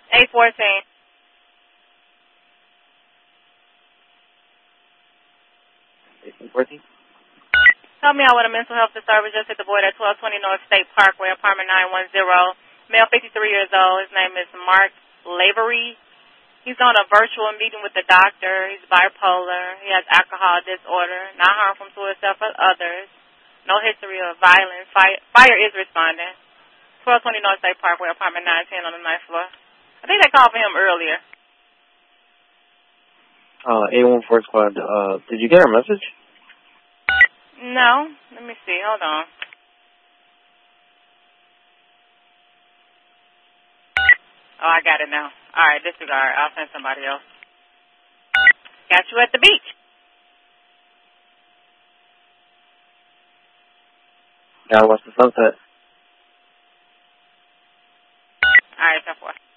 814. Help me out with a mental health disturbance. Just hit the board at 1220 North State Parkway, apartment 910. Male, 53 years old. His name is Mark Lavery. He's on a virtual meeting with the doctor. He's bipolar. He has alcohol disorder, not harmful to himself or others. No history of violence. Fire is responding. 1220 North State Parkway, apartment 910 on the 9th floor. I think they called for him earlier. 814 squad. Did you get our message? No. Let me see. Hold on. Oh, I got it now. All right, disregard. I'll send somebody else. Got you at the beach. Gotta watch the sunset. All right, 10-4.